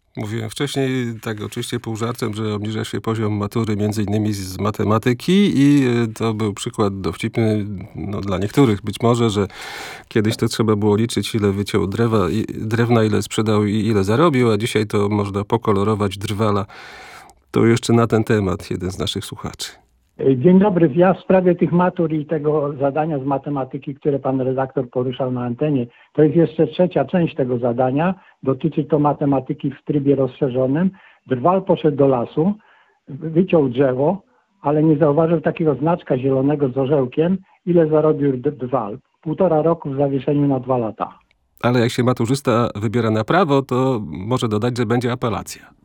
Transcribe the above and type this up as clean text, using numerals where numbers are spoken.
Mówiłem wcześniej, tak oczywiście pół żartem, że obniża się poziom matury między innymi z matematyki i to był przykład dowcipny, no, dla niektórych być może, że kiedyś to trzeba było liczyć, ile wyciął drewna, ile sprzedał i ile zarobił, a dzisiaj to można pokolorować drwala. To jeszcze na ten temat jeden z naszych słuchaczy. Dzień dobry. Ja w sprawie tych matur i tego zadania z matematyki, które pan redaktor poruszał na antenie, to jest jeszcze trzecia część tego zadania. Dotyczy to matematyki w trybie rozszerzonym. Drwal poszedł do lasu, wyciął drzewo, ale nie zauważył takiego znaczka zielonego z orzełkiem, ile zarobił drwal. 1,5 roku w zawieszeniu na 2 lata. Ale jak się maturzysta wybiera na prawo, to może dodać, że będzie apelacja.